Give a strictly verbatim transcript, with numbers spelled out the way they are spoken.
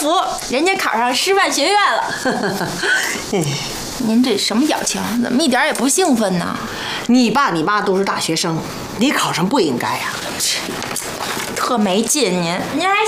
福，人家考上师范学院了。您这什么表情？怎么一点也不兴奋呢？ 你爸你妈都是大学生，你考上不应该呀、啊。 特没劲，您您还